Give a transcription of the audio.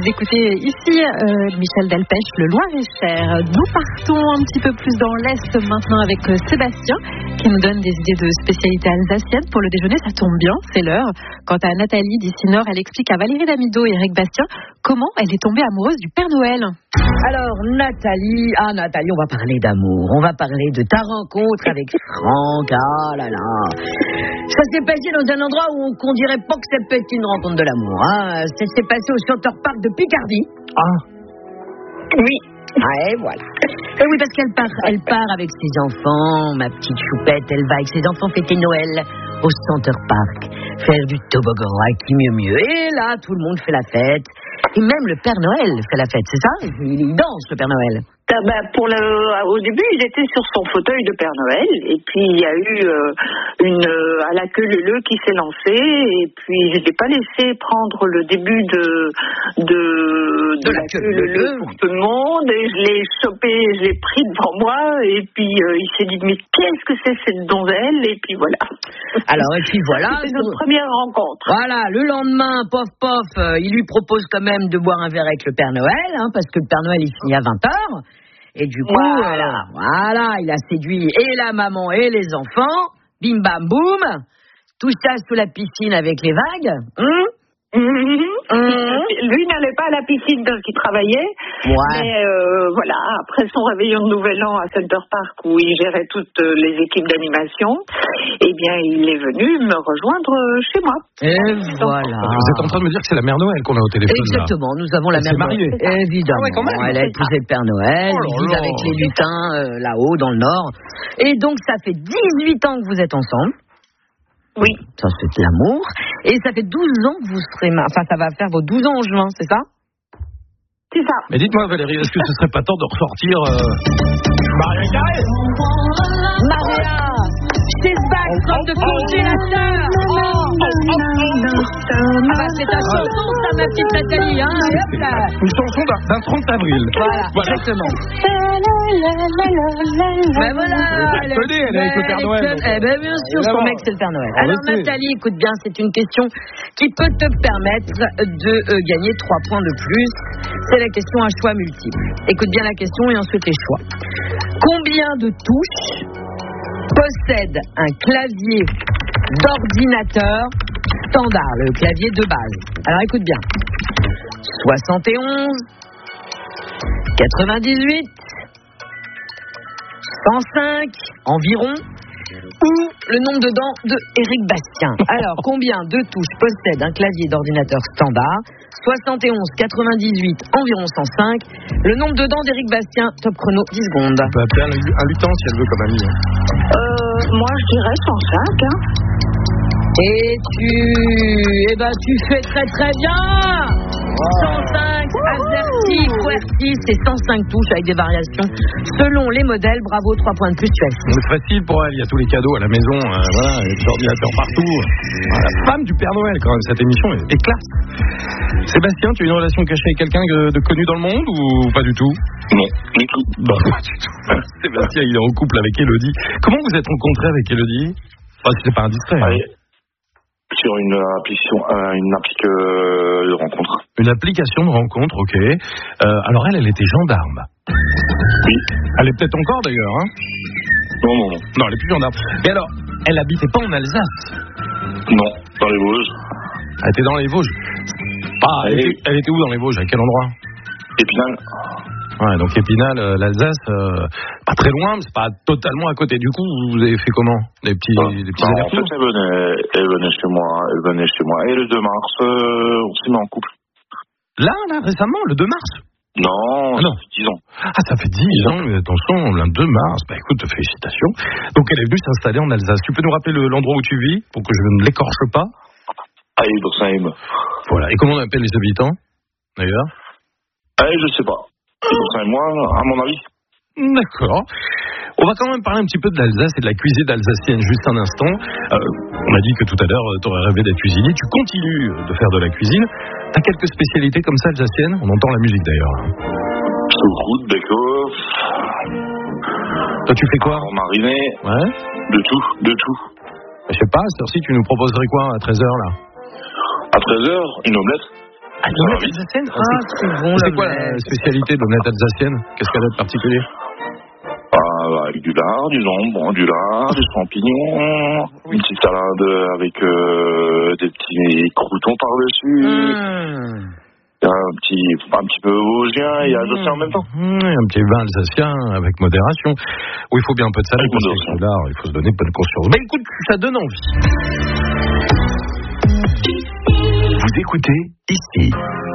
d'écouter ici Michel Delpech, le Loir-et-Cher. Nous partons un petit peu plus dans l'Est maintenant avec Sébastien qui nous donne des idées de spécialités alsaciennes pour le déjeuner. Ça tombe bien, c'est l'heure. Quant à Nathalie d'ici Nord, elle explique à Valérie Damido et Eric Bastien comment elle est tombée amoureuse du Père Noël. Alors Nathalie, on va parler d'amour. On va parler de ta rencontre avec Franck. Ah là là. Ça s'est passé dans un endroit où on dirait pas que ça peut être une rencontre de l'amour. Hein. Ça s'est passé au Center Park de Picardie. Ah. Oui. Ouais, voilà. Et oui, parce qu'elle part avec ses enfants, ma petite choupette, elle va avec ses enfants fêter Noël au Center Park, faire du toboggan, qui mieux. Et là, tout le monde fait la fête. Et même le Père Noël fait la fête, c'est ça? Il danse, le Père Noël. Au début, il était sur son fauteuil de Père Noël, et puis il y a eu à la queue leu qui s'est lancée, et puis je l'ai pas laissé prendre le début de la queue leu pour tout le monde, et je l'ai chopé, je l'ai pris devant moi, et puis il s'est dit mais qu'est-ce que c'est cette donzelle, et puis voilà. Alors et puis voilà. C'était notre première rencontre. Voilà, le lendemain, pof, il lui propose quand même de boire un verre avec le Père Noël, hein, parce que le Père Noël il finit à 20h. Et du coup, voilà, il a séduit et la maman et les enfants. Bim bam boum. Tout ça sous la piscine avec les vagues. Lui n'allait pas à la piscine parce qu'il travaillait. Ouais. Mais voilà, après son réveillon de Nouvel An à Center Park où il gérait toutes les équipes d'animation, eh bien il est venu me rejoindre chez moi. Et voilà. Vous êtes en train de me dire que c'est la mère Noël qu'on a au téléphone. Exactement, là. nous avons la mère Noël. Évidemment. Ah ouais, quand même. Elle a épousé le Père Noël, ils vivent avec les lutins là-haut dans le Nord. Et donc ça fait 18 ans que vous êtes ensemble. Oui. Ça, c'est de l'amour. Et ça fait 12 ans que vous serez... Enfin, ça va faire vos 12 ans en juin, c'est ça? C'est ça. Mais dites-moi, Valérie, est-ce que ce serait pas temps de ressortir Maria Carré? Maria, she's back from the congélateur. C'est ta chanson, ça, ma petite Nathalie. Hein? Hop là. Une chanson d'un 30 avril. Voilà. Exactement. Ben voilà. Elle est avec le Père Noël. Eh ben bien sûr, son mec c'est le Père Noël. Alors Nathalie, écoute bien, c'est une question qui peut te permettre de gagner 3 points de plus. C'est la question à choix multiple. Écoute bien la question et ensuite les choix. Combien de touches possède un clavier d'ordinateur standard, le clavier de base? Alors écoute bien. 71, 98, 105 environ, ou le nombre de dents de Eric Bastien. Alors, combien de touches possède un clavier d'ordinateur standard? 71, 98, environ 105. Le nombre de dents d'Eric Bastien, top chrono, 10 secondes. On peut appeler un lutin si elle veut comme ami. Moi, je dirais 105. Hein. Et tu fais très très bien. 105, AZERTY, QWERTY, c'est 105 touches avec des variations selon les modèles. Bravo, 3 points de plus, tu as fait. C'est facile pour elle, il y a tous les cadeaux à la maison, voilà, il y a des ordinateurs partout. La femme du Père Noël, quand même, cette émission est classe. Sébastien, tu as une relation cachée avec quelqu'un de connu dans le monde ou pas du tout? Non, du tout. Non, pas du tout. Sébastien, il est en couple avec Élodie. Comment vous êtes rencontrés avec Élodie? Enfin, c'est pas indiscret. Allez. Sur une application de rencontre. Une application de rencontre, ok. Alors elle était gendarme. Oui. Elle est peut-être encore d'ailleurs, hein? Non. Non, elle est plus gendarme. Et alors, elle habitait pas en Alsace? Non, dans les Vosges. Elle était dans les Vosges. Ah, elle était où dans les Vosges? À quel endroit? Épinal. Ouais, donc Épinal, l'Alsace, pas très loin, mais c'est pas totalement à côté. Du coup, vous avez fait comment? Des petits En fait, elle venait chez moi. Et le 2 mars, on s'est mis en couple. Là, récemment, le 2 mars? Non, non. Ça fait 10 ans. Ah, ça fait 10 ans, mais attention, le 2 mars. Bah écoute, félicitations. Donc elle est venue s'installer en Alsace. Tu peux nous rappeler l'endroit où tu vis, pour que je ne l'écorche pas? À Bourg-Saint-Aime. Voilà. Et comment on appelle les habitants, d'ailleurs? Je sais pas. Moi, à mon avis. D'accord. On va quand même parler un petit peu de l'Alsace et de la cuisine alsacienne juste un instant. On a dit que tout à l'heure, tu aurais rêvé d'être cuisinier. Tu continues de faire de la cuisine. Tu as quelques spécialités comme ça alsaciennes? On entend la musique d'ailleurs. Choucroute, bake-off. Toi, tu fais quoi? Mariné. Ouais. De tout. Je sais pas, si tu nous proposerais quoi à 13h là? À 13h, une omelette. Ah, l'omelette alsacienne? C'est bon. C'est quoi la spécialité de l'omelette alsacienne? Qu'est-ce qu'elle a de particulier? Avec du lard, du jambon, du lard, des champignons, une petite salade avec des petits croutons par-dessus. Un petit peu vosgien et alsacien en même temps. Un petit vin alsacien avec modération. Oui, il faut bien un peu de salade parce que le lard, il faut se donner bonne conscience. Mais écoute, ça donne envie. Vous écoutez ici.